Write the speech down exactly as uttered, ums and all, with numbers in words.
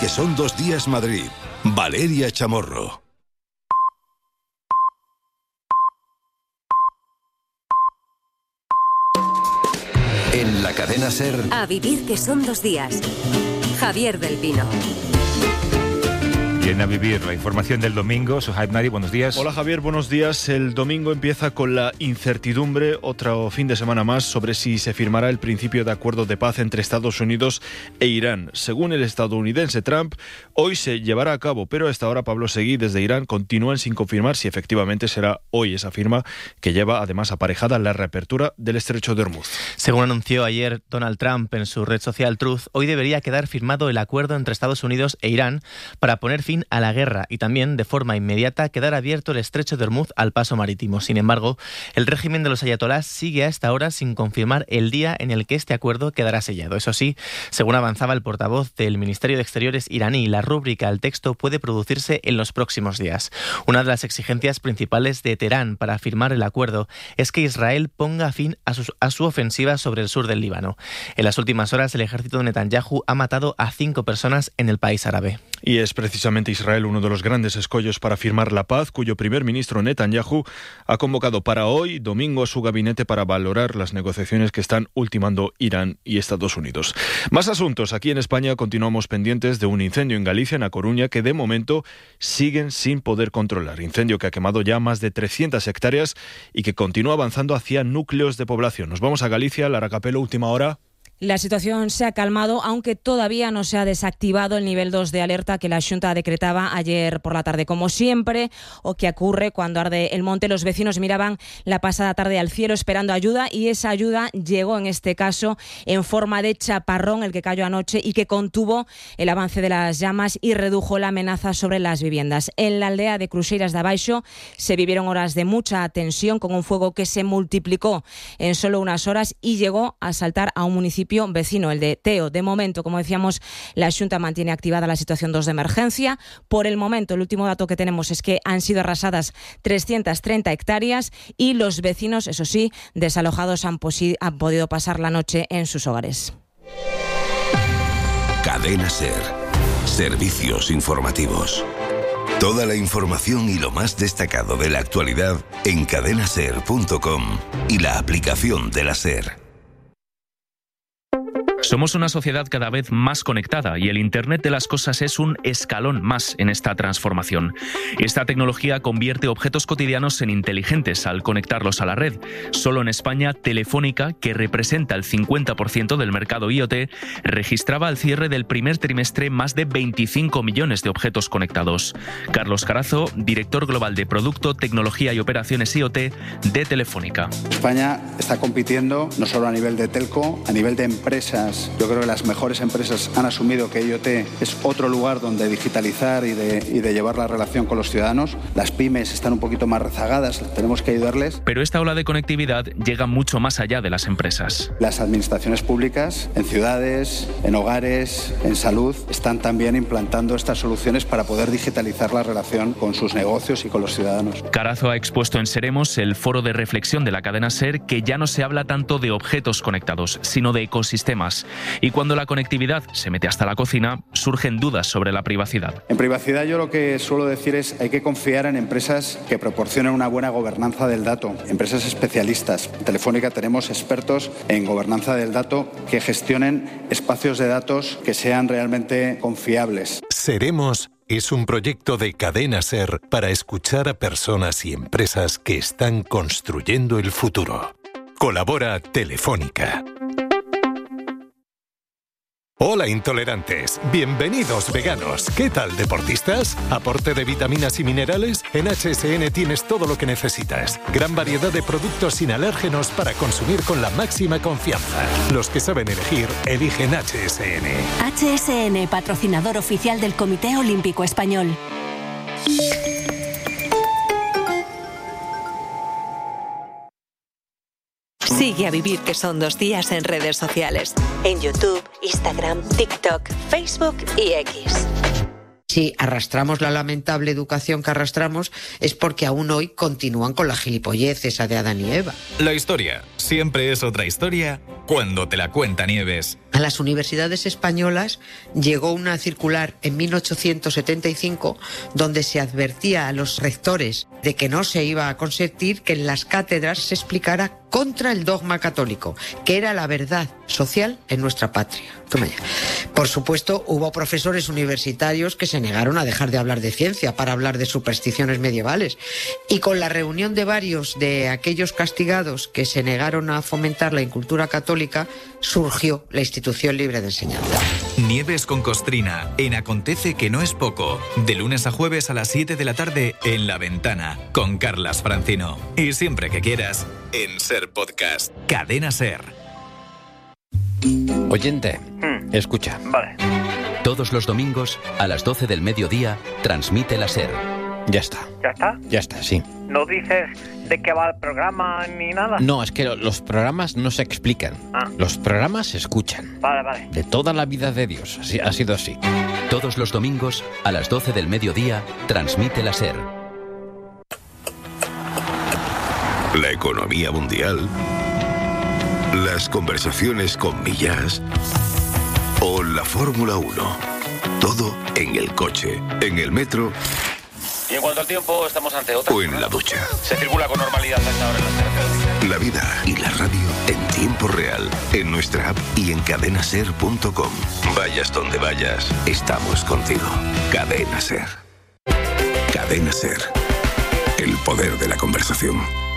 que son dos días Madrid. Valeria Chamorro. En la cadena SER. A vivir que son dos días. Javier del Pino. Bien, a vivir la información del domingo. Suhaib Nari, buenos días. Hola Javier, buenos días. El domingo empieza con la incertidumbre, otro fin de semana más, sobre si se firmará el principio de acuerdo de paz entre Estados Unidos e Irán. Según el estadounidense Trump, hoy se llevará a cabo, pero a esta hora Pablo Seguí desde Irán continúan sin confirmar si efectivamente será hoy esa firma, que lleva además aparejada la reapertura del estrecho de Hormuz. Según anunció ayer Donald Trump en su red social Truth, hoy debería quedar firmado el acuerdo entre Estados Unidos e Irán para poner fin a la guerra y también, de forma inmediata, quedar abierto el estrecho de Hormuz al paso marítimo. Sin embargo, el régimen de los ayatolás sigue a esta hora sin confirmar el día en el que este acuerdo quedará sellado. Eso sí, según avanzaba el portavoz del Ministerio de Exteriores iraní, la rúbrica al texto puede producirse en los próximos días. Una de las exigencias principales de Teherán para firmar el acuerdo es que Israel ponga fin a su, a su ofensiva sobre el sur del Líbano. En las últimas horas, el ejército de Netanyahu ha matado a cinco personas en el país árabe. Y es precisamente Israel uno de los grandes escollos para firmar la paz, cuyo primer ministro Netanyahu ha convocado para hoy, domingo, a su gabinete para valorar las negociaciones que están ultimando Irán y Estados Unidos. Más asuntos. Aquí en España continuamos pendientes de un incendio en Galicia, en A Coruña, que de momento siguen sin poder controlar. Incendio que ha quemado ya más de trescientas hectáreas y que continúa avanzando hacia núcleos de población. Nos vamos a Galicia, Lara Capelo, última hora. La situación se ha calmado, aunque todavía no se ha desactivado el nivel dos de alerta que la Xunta decretaba ayer por la tarde. Como siempre, o que ocurre cuando arde el monte, los vecinos miraban la pasada tarde al cielo esperando ayuda, y esa ayuda llegó en este caso en forma de chaparrón, el que cayó anoche y que contuvo el avance de las llamas y redujo la amenaza sobre las viviendas. En la aldea de Cruxeiras de Abaixo se vivieron horas de mucha tensión, con un fuego que se multiplicó en solo unas horas y llegó a saltar a un municipio vecino, el de Teo. De momento, como decíamos, la Xunta mantiene activada la situación dos de emergencia. Por el momento, el último dato que tenemos es que han sido arrasadas trescientas treinta hectáreas y los vecinos, eso sí, desalojados han, posi- han podido pasar la noche en sus hogares. Cadena SER. Servicios informativos. Toda la información y lo más destacado de la actualidad en cadena ser punto com y la aplicación de la SER. Somos una sociedad cada vez más conectada y el Internet de las cosas es un escalón más en esta transformación. Esta tecnología convierte objetos cotidianos en inteligentes al conectarlos a la red. Solo en España, Telefónica, que representa el cincuenta por ciento del mercado I O T, registraba al cierre del primer trimestre más de veinticinco millones de objetos conectados. Carlos Carazo, director global de Producto, Tecnología y Operaciones I O T de Telefónica. España está compitiendo no solo a nivel de telco, a nivel de empresas. Yo creo que las mejores empresas han asumido que I O T es otro lugar donde digitalizar y de, y de llevar la relación con los ciudadanos. Las pymes están un poquito más rezagadas, tenemos que ayudarles. Pero esta ola de conectividad llega mucho más allá de las empresas. Las administraciones públicas, en ciudades, en hogares, en salud, están también implantando estas soluciones para poder digitalizar la relación con sus negocios y con los ciudadanos. Carazo ha expuesto en Seremos, el foro de reflexión de la cadena SER, que ya no se habla tanto de objetos conectados, sino de ecosistemas. Y cuando la conectividad se mete hasta la cocina, surgen dudas sobre la privacidad. En privacidad yo lo que suelo decir es hay que confiar en empresas que proporcionen una buena gobernanza del dato, empresas especialistas. En Telefónica tenemos expertos en gobernanza del dato que gestionen espacios de datos que sean realmente confiables. Seremos es un proyecto de Cadena SER para escuchar a personas y empresas que están construyendo el futuro. Colabora Telefónica. Hola intolerantes, bienvenidos veganos. ¿Qué tal deportistas? ¿Aporte de vitaminas y minerales? En H S N tienes todo lo que necesitas. Gran variedad de productos sin alérgenos para consumir con la máxima confianza. Los que saben elegir, eligen H S N. H S N, patrocinador oficial del Comité Olímpico Español. Sigue a Vivir que son dos días en redes sociales. En YouTube, Instagram, TikTok, Facebook y X. Si arrastramos la lamentable educación que arrastramos es porque aún hoy continúan con la gilipollez esa de Adán y Eva. La historia siempre es otra historia cuando te la cuenta Nieves. A las universidades españolas llegó una circular en mil ochocientos setenta y cinco donde se advertía a los rectores de que no se iba a consentir que en las cátedras se explicara contra el dogma católico, que era la verdad social en nuestra patria. Toma ya. Por supuesto, hubo profesores universitarios que se negaron a dejar de hablar de ciencia para hablar de supersticiones medievales. Y con la reunión de varios de aquellos castigados que se negaron a fomentar la incultura católica, surgió la Institución Libre de Enseñanza. Nieves con Costrina, en Acontece que no es poco. De lunes a jueves a las siete de la tarde en La Ventana, con Carlas Francino. Y siempre que quieras, en Ser Podcast. Cadena Ser. Oyente, hmm. escucha. Vale. Todos los domingos, a las doce del mediodía, transmite la SER. Ya está. ¿Ya está? Ya está, sí. ¿No dices de qué va el programa ni nada? No, es que los programas no se explican. Ah. Los programas se escuchan. Vale, vale. De toda la vida de Dios. Así, ha sido así. Todos los domingos, a las doce del mediodía, transmite la SER. La economía mundial, las conversaciones con Millás o la Fórmula uno. Todo en el coche, en el metro. Y en cuanto al tiempo, estamos ante otra. O en la ducha. Se circula con normalidad a esta hora en las carreteras. La vida y la radio en tiempo real, en nuestra app y en cadena ser punto com. Vayas donde vayas, estamos contigo. Cadena Ser. Cadena Ser. El poder de la conversación.